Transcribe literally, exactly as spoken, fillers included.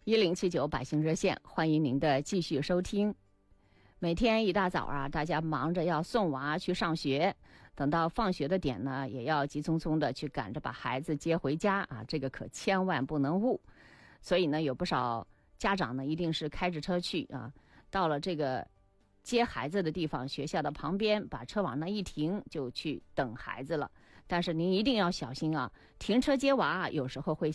一零七九百姓热线，欢迎您的继续收听。每天一大早啊，大家忙着要送娃去上学，等到放学的点呢，也要急匆匆的去赶着把孩子接回家啊，这个可千万不能误。所以呢，有不少家长呢，一定是开着车去啊，到了这个接孩子的地方，学校的旁边，把车往那一停，就去等孩子了。但是您一定要小心啊，停车接娃有时候会